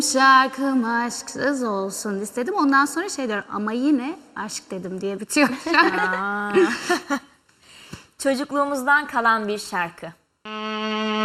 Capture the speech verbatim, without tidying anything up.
Şarkım aşksız olsun istedim. Ondan sonra şey diyorum ama yine aşk dedim diye bitiyor. Çocukluğumuzdan kalan bir şarkı.